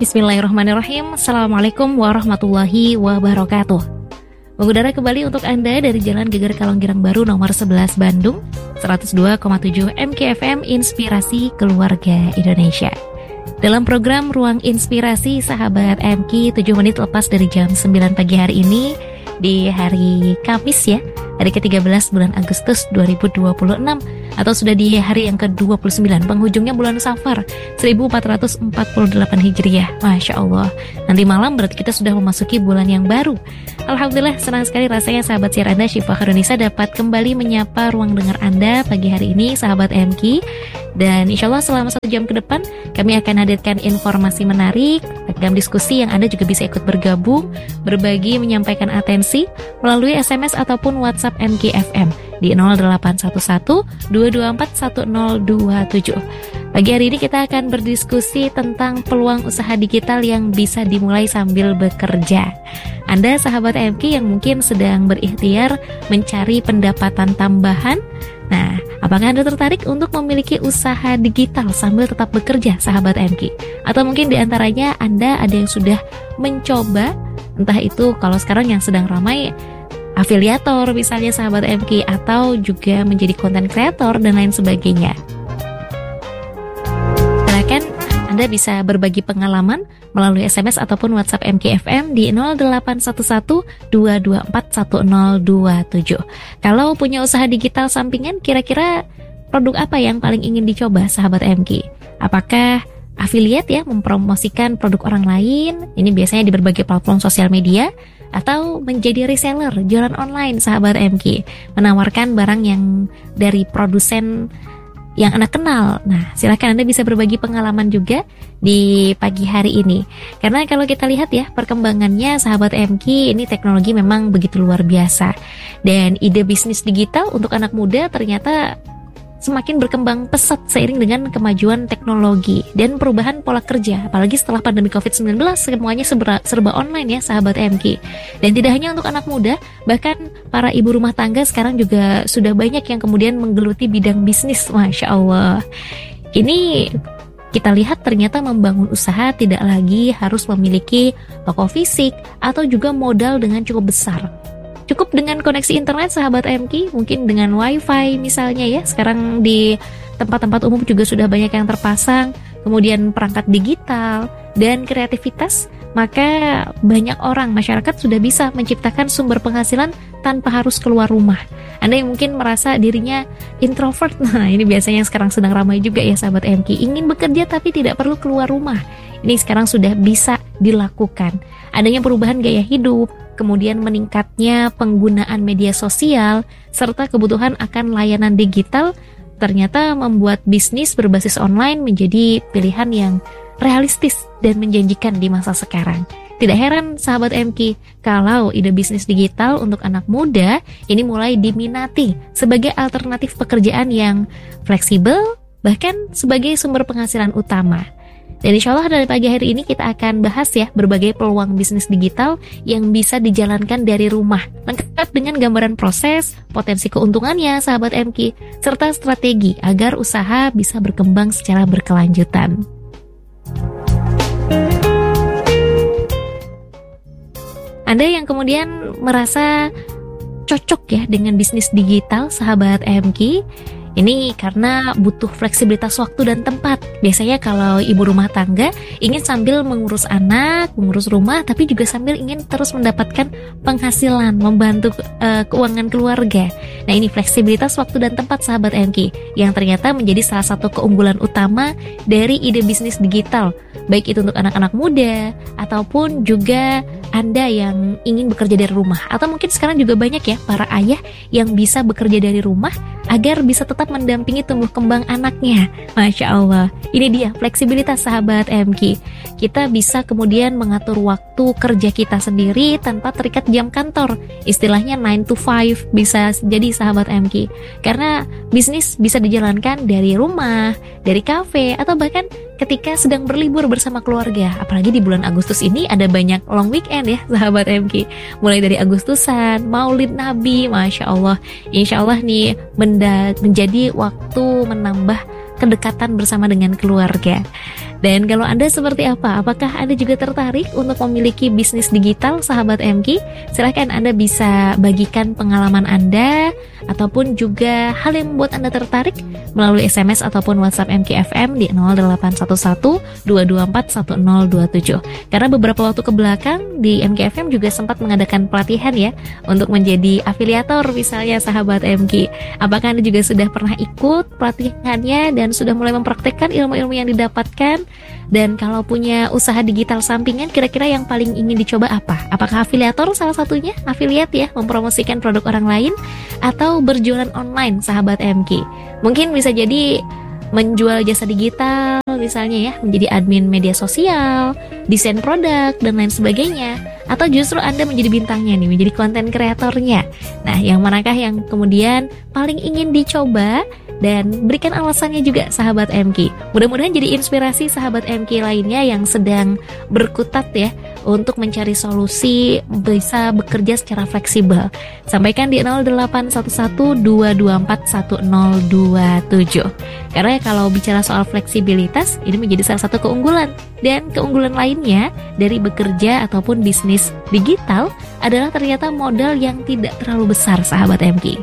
Bismillahirrahmanirrahim. Assalamualaikum warahmatullahi wabarakatuh. Mengudara kembali untuk Anda dari Jalan Geger Kalonggirang Baru nomor 11 Bandung, 102,7 MKFM Inspirasi Keluarga Indonesia. Dalam program Ruang Inspirasi Sahabat MK, 7 menit lepas dari jam 9 pagi hari ini, di hari Kamis ya, hari ke-13 bulan Agustus 2026, atau sudah di hari yang ke-29, penghujungnya bulan Safar 1448 Hijriah. Masya Allah, nanti malam berarti kita sudah memasuki bulan yang baru. Alhamdulillah, senang sekali rasanya sahabat siar Anda Syifa Khairunisa dapat kembali menyapa ruang dengar Anda pagi hari ini, sahabat MK. Dan insya Allah selama 1 jam ke depan kami akan hadirkan informasi menarik, ragam diskusi yang Anda juga bisa ikut bergabung, berbagi, menyampaikan atensi melalui SMS ataupun WhatsApp MKFM di 0811-224-1027. Pagi hari ini kita akan berdiskusi tentang peluang usaha digital yang bisa dimulai sambil bekerja. Anda sahabat MK yang mungkin sedang berikhtiar mencari pendapatan tambahan, nah, apakah Anda tertarik untuk memiliki usaha digital sambil tetap bekerja, sahabat MK? Atau mungkin diantaranya Anda ada yang sudah mencoba, entah itu kalau sekarang yang sedang ramai afiliator misalnya sahabat MK, atau juga menjadi content creator dan lain sebagainya. Silakan Anda bisa berbagi pengalaman melalui SMS ataupun WhatsApp MKFM di 0811-224-1027. Kalau punya usaha digital sampingan, kira-kira produk apa yang paling ingin dicoba sahabat MK? Apakah affiliate ya, mempromosikan produk orang lain, ini biasanya di berbagai platform sosial media, atau menjadi reseller, jualan online sahabat MK, menawarkan barang yang dari produsen yang Anda kenal. Nah, silakan Anda bisa berbagi pengalaman juga di pagi hari ini. Karena kalau kita lihat ya, perkembangannya sahabat MK, ini teknologi memang begitu luar biasa. Dan ide bisnis digital untuk anak muda ternyata semakin berkembang pesat seiring dengan kemajuan teknologi dan perubahan pola kerja. Apalagi setelah pandemi COVID-19, semuanya serba online ya sahabat MK. Dan tidak hanya untuk anak muda, bahkan para ibu rumah tangga sekarang juga sudah banyak yang kemudian menggeluti bidang bisnis. Masya Allah. Ini kita lihat ternyata membangun usaha tidak lagi harus memiliki toko fisik atau juga modal dengan cukup besar. Cukup dengan koneksi internet sahabat MK, mungkin dengan wifi misalnya ya. Sekarang di tempat-tempat umum juga sudah banyak yang terpasang. Kemudian perangkat digital dan kreativitas, maka banyak orang, masyarakat sudah bisa menciptakan sumber penghasilan tanpa harus keluar rumah. Anda yang mungkin merasa dirinya introvert, nah ini biasanya sekarang sedang ramai juga ya sahabat MK, ingin bekerja tapi tidak perlu keluar rumah. Ini sekarang sudah bisa dilakukan. Adanya perubahan gaya hidup, kemudian meningkatnya penggunaan media sosial, serta kebutuhan akan layanan digital, ternyata membuat bisnis berbasis online menjadi pilihan yang realistis dan menjanjikan di masa sekarang. Tidak heran sahabat MK kalau ide bisnis digital untuk anak muda ini mulai diminati sebagai alternatif pekerjaan yang fleksibel, bahkan sebagai sumber penghasilan utama. Dan insya Allah dari pagi hari ini kita akan bahas ya berbagai peluang bisnis digital yang bisa dijalankan dari rumah, lengkap dengan gambaran proses, potensi keuntungannya sahabat MK, serta strategi agar usaha bisa berkembang secara berkelanjutan. Anda yang kemudian merasa cocok ya dengan bisnis digital sahabat MK, ini karena butuh fleksibilitas waktu dan tempat. Biasanya kalau ibu rumah tangga ingin sambil mengurus anak, mengurus rumah, tapi juga sambil ingin terus mendapatkan penghasilan, membantu keuangan keluarga. Nah ini fleksibilitas waktu dan tempat sahabat MK yang ternyata menjadi salah satu keunggulan utama dari ide bisnis digital. Baik itu untuk anak-anak muda ataupun juga Anda yang ingin bekerja dari rumah. Atau mungkin sekarang juga banyak ya para ayah yang bisa bekerja dari rumah agar bisa tetap mendampingi tumbuh kembang anaknya. Masya Allah, ini dia fleksibilitas sahabat MK. Kita bisa kemudian mengatur waktu kerja kita sendiri tanpa terikat jam kantor. Istilahnya 9 to 5 bisa jadi sahabat MK. Karena bisnis bisa dijalankan dari rumah, dari kafe, atau bahkan ketika sedang berlibur bersama keluarga. Apalagi di bulan Agustus ini ada banyak long weekend ya sahabat MK. Mulai dari Agustusan, Maulid Nabi, Masya Allah. Insya Allah nih menjadi waktu menambah kedekatan bersama dengan keluarga. Dan kalau Anda seperti apa? Apakah Anda juga tertarik untuk memiliki bisnis digital, sahabat MK? Silahkan Anda bisa bagikan pengalaman Anda ataupun juga hal yang membuat Anda tertarik melalui SMS ataupun WhatsApp MKFM di 0811 224 1027. Karena beberapa waktu ke belakang di MKFM juga sempat mengadakan pelatihan ya untuk menjadi afiliator misalnya, sahabat MK. Apakah Anda juga sudah pernah ikut pelatihannya dan sudah mulai mempraktekkan ilmu-ilmu yang didapatkan? Dan kalau punya usaha digital sampingan, kira-kira yang paling ingin dicoba apa? Apakah afiliator salah satunya? Afiliat ya, mempromosikan produk orang lain, atau berjualan online, sahabat MK? Mungkin bisa jadi menjual jasa digital misalnya ya, menjadi admin media sosial, desain produk, dan lain sebagainya. Atau justru Anda menjadi bintangnya nih, menjadi konten kreatornya. Nah, yang manakah yang kemudian paling ingin dicoba? Dan berikan alasannya juga, sahabat MK. Mudah-mudahan jadi inspirasi sahabat MK lainnya yang sedang berkutat ya untuk mencari solusi bisa bekerja secara fleksibel. Sampaikan di 0811 224 1027. Karena kalau bicara soal fleksibilitas, ini menjadi salah satu keunggulan. Dan keunggulan lainnya dari bekerja ataupun bisnis digital adalah ternyata modal yang tidak terlalu besar, sahabat MK.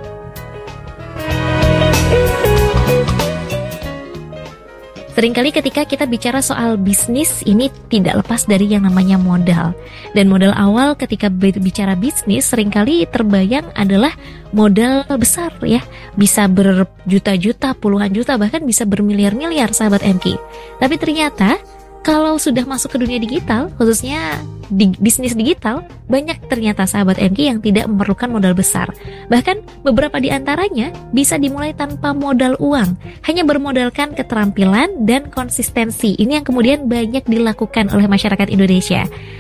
Seringkali ketika kita bicara soal bisnis, ini tidak lepas dari yang namanya modal. Dan modal awal ketika bicara bisnis seringkali terbayang adalah modal besar ya. Bisa berjuta-juta, puluhan juta, bahkan bisa bermiliar-miliar, sahabat MK. Tapi ternyata kalau sudah masuk ke dunia digital, khususnya di bisnis digital, banyak ternyata sahabat MK yang tidak memerlukan modal besar. Bahkan beberapa di antaranya bisa dimulai tanpa modal uang, hanya bermodalkan keterampilan dan konsistensi. Ini yang kemudian banyak dilakukan oleh masyarakat Indonesia.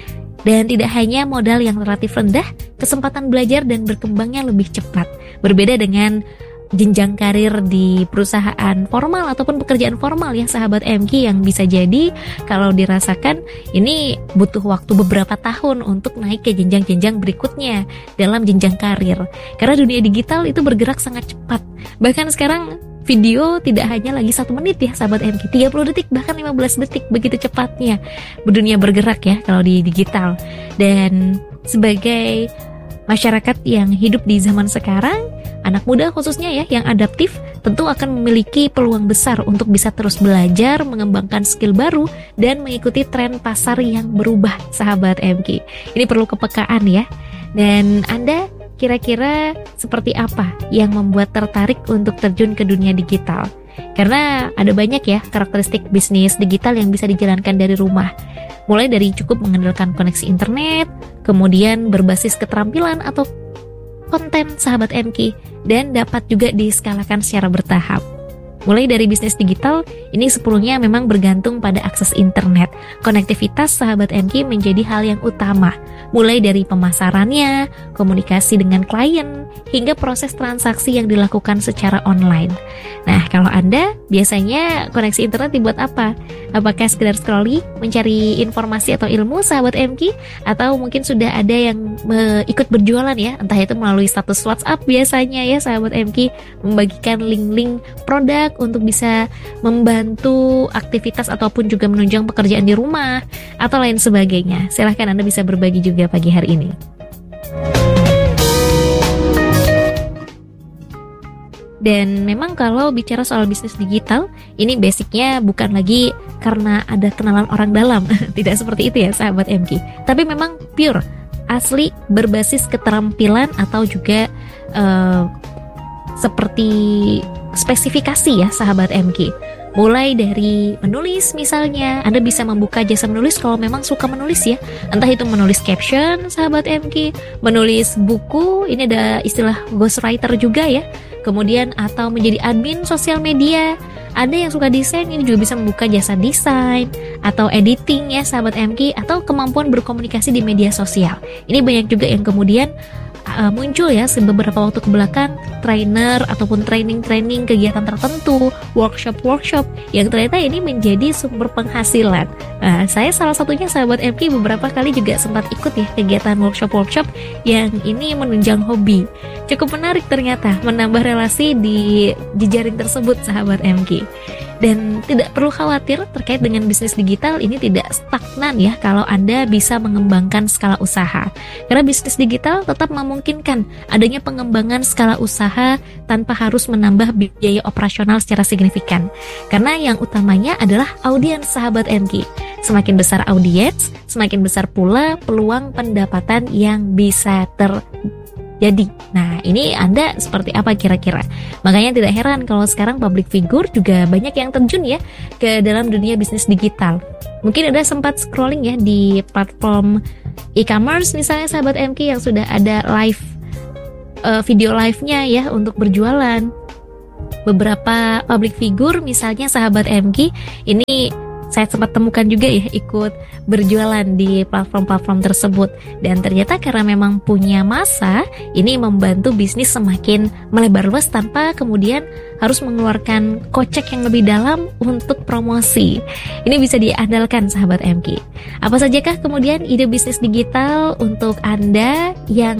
Dan tidak hanya modal yang relatif rendah, kesempatan belajar dan berkembangnya lebih cepat. Berbeda dengan jenjang karir di perusahaan formal ataupun pekerjaan formal ya, sahabat MK, yang bisa jadi kalau dirasakan ini butuh waktu beberapa tahun untuk naik ke jenjang-jenjang berikutnya dalam jenjang karir. Karena dunia digital itu bergerak sangat cepat. Bahkan sekarang video tidak hanya lagi 1 menit ya, sahabat MK, 30 detik bahkan 15 detik, begitu cepatnya dunia bergerak ya kalau di digital. Dan sebagai masyarakat yang hidup di zaman sekarang, anak muda khususnya ya yang adaptif tentu akan memiliki peluang besar untuk bisa terus belajar, mengembangkan skill baru, dan mengikuti tren pasar yang berubah, sahabat MK. Ini perlu kepekaan ya. Dan Anda kira-kira seperti apa yang membuat tertarik untuk terjun ke dunia digital? Karena ada banyak ya karakteristik bisnis digital yang bisa dijalankan dari rumah. Mulai dari cukup mengandalkan koneksi internet, kemudian berbasis keterampilan atau konten, sahabat MK, dan dapat juga diskalakan secara bertahap. Mulai dari bisnis digital, ini sepenuhnya memang bergantung pada akses internet. Konektivitas, sahabat MK, menjadi hal yang utama. Mulai dari pemasarannya, komunikasi dengan klien, hingga proses transaksi yang dilakukan secara online. Nah, kalau Anda biasanya koneksi internet dibuat apa? Apakah sekedar scrolling, mencari informasi atau ilmu, sahabat MK? Atau mungkin sudah ada yang ikut berjualan ya, entah itu melalui status WhatsApp biasanya ya, sahabat MK, membagikan link-link produk untuk bisa membantu aktivitas ataupun juga menunjang pekerjaan di rumah atau lain sebagainya. Silahkan Anda bisa berbagi juga pagi hari ini. Dan memang kalau bicara soal bisnis digital, ini basicnya bukan lagi karena ada kenalan orang dalam. Tidak seperti itu ya, sahabat MK. Tapi memang pure, asli, berbasis keterampilan atau juga seperti spesifikasi ya, sahabat MK. Mulai dari menulis misalnya, Anda bisa membuka jasa menulis kalau memang suka menulis ya. Entah itu menulis caption, sahabat MK, menulis buku, ini ada istilah ghostwriter juga ya. Kemudian atau menjadi admin sosial media. Ada yang suka desain, ini juga bisa membuka jasa desain atau editing ya, sahabat MK, atau kemampuan berkomunikasi di media sosial. Ini banyak juga yang kemudian muncul ya beberapa waktu kebelakang, trainer ataupun training kegiatan tertentu, workshop yang ternyata ini menjadi sumber penghasilan. Saya salah satunya, sahabat MK, beberapa kali juga sempat ikut ya kegiatan workshop yang ini menunjang hobi. Cukup menarik ternyata, menambah relasi di jejaring tersebut, sahabat MK. Dan tidak perlu khawatir terkait dengan bisnis digital, ini tidak stagnan ya kalau Anda bisa mengembangkan skala usaha. Karena bisnis digital tetap memungkinkan adanya pengembangan skala usaha tanpa harus menambah biaya operasional secara signifikan. Karena yang utamanya adalah audiens sahabat MQ. Semakin besar audiens, semakin besar pula peluang pendapatan yang bisa terjadi. Nah, ini Anda seperti apa kira-kira? Makanya tidak heran kalau sekarang public figure juga banyak yang terjun ya ke dalam dunia bisnis digital. Mungkin Anda sempat scrolling ya di platform e-commerce misalnya sahabat MQ yang sudah ada live video live-nya ya untuk berjualan. Beberapa public figure misalnya sahabat MQ ini saya sempat temukan juga ya ikut berjualan di platform-platform tersebut, dan ternyata karena memang punya massa, ini membantu bisnis semakin melebar luas tanpa kemudian harus mengeluarkan kocek yang lebih dalam untuk promosi. Ini bisa diandalkan sahabat MQ. Apa sajakah kemudian ide bisnis digital untuk Anda yang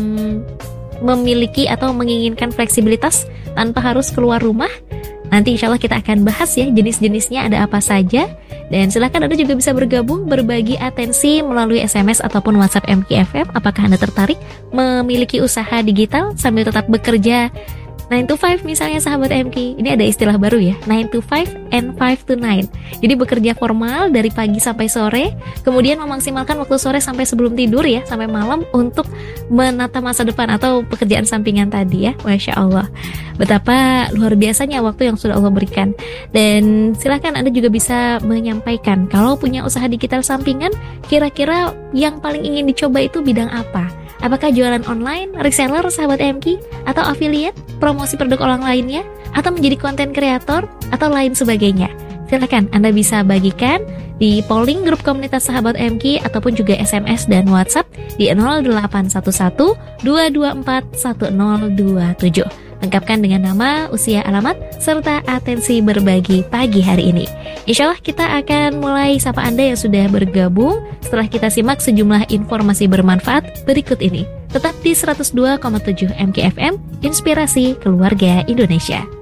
memiliki atau menginginkan fleksibilitas tanpa harus keluar rumah? Nanti insya Allah kita akan bahas ya jenis-jenisnya ada apa saja. Dan silahkan Anda juga bisa bergabung, berbagi atensi melalui SMS ataupun WhatsApp MKFM. Apakah Anda tertarik memiliki usaha digital sambil tetap bekerja 9 to 5 misalnya sahabat MQ. Ini ada istilah baru ya, 9 to 5 and 5 to 9. Jadi bekerja formal dari pagi sampai sore, kemudian memaksimalkan waktu sore sampai sebelum tidur ya, sampai malam untuk menata masa depan atau pekerjaan sampingan tadi ya. Masya Allah, betapa luar biasanya waktu yang sudah Allah berikan. Dan silahkan Anda juga bisa menyampaikan kalau punya usaha digital sampingan, kira-kira yang paling ingin dicoba itu bidang apa? Apakah jualan online, reseller sahabat MQ, atau affiliate, promosi produk orang lainnya, atau menjadi konten kreator, atau lain sebagainya? Silakan Anda bisa bagikan di polling grup komunitas sahabat MQ ataupun juga SMS dan WhatsApp di 0811 224 1027. Lengkapkan dengan nama, usia, alamat, serta atensi berbagi pagi hari ini. Insya Allah kita akan mulai sapa Anda yang sudah bergabung setelah kita simak sejumlah informasi bermanfaat berikut ini. Tetap di 102,7 MKFM, Inspirasi Keluarga Indonesia.